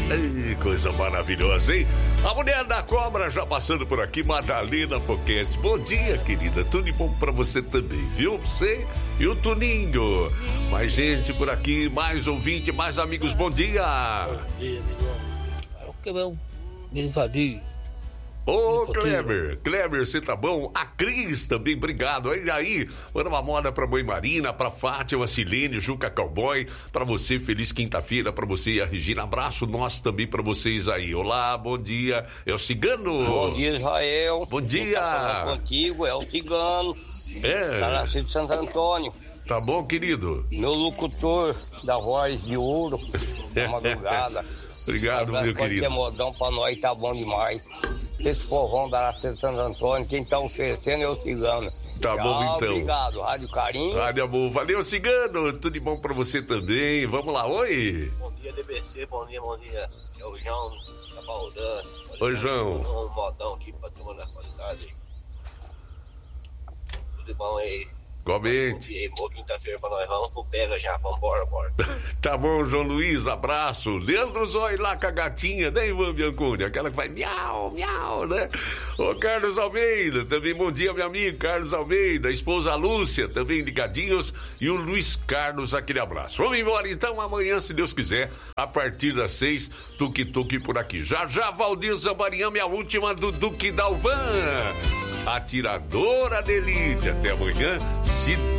Ei, coisa maravilhosa, hein? A mulher da cobra já passando por aqui, Madalena Poquete. Bom dia, querida. Tudo de bom pra você também, viu? Você e o Tuninho. Mais gente por aqui, mais ouvinte, mais amigos. Bom dia. Bom dia, amigão. Eu quero me invadir. Ô, Kleber, você tá bom? A Cris também, obrigado. Aí, manda uma moda pra Mãe Marina, pra Fátima, Silene, Juca Cowboy, pra você, feliz quinta-feira, pra você e a Regina. Abraço nosso também pra vocês aí. Olá, bom dia, é o Cigano. Bom dia, Israel. Bom dia. Tá contigo, é o Cigano. Tá na cidade de Santo Antônio. Tá bom, querido? Meu locutor da voz de ouro, da madrugada. Obrigado, meu querido. Qualquer modão pra nós tá bom demais. Esse povão da Cidade de Santo Antônio, quem tá oferecendo é o Cigano. Tá bom, então. Obrigado, Rádio Carinho. Rádio Amor, valeu, Cigano. Tudo de bom pra você também. Vamos lá, oi. Bom dia, DBC, bom dia. É o João da Baldana. Oi, João. Um modão aqui pra turma da qualidade. Tudo de bom aí. Igualmente. E aí, boa quinta-feira pra nós, vamos pro Pega já, vambora. Tá bom, João Luiz, abraço. Leandro Zói lá com a gatinha, né, Ivan Bianconi? Aquela que vai miau, miau, né? Ô, Carlos Almeida, também bom dia, meu amigo, Carlos Almeida, a esposa Lúcia, também ligadinhos, e o Luiz Carlos, aquele abraço. Vamos embora então, amanhã, se Deus quiser, a partir das 6, tuque-tuque por aqui. Já, Valdir Zambariame, a última do Duque Dalvan. Atiradora de elite. Até amanhã, se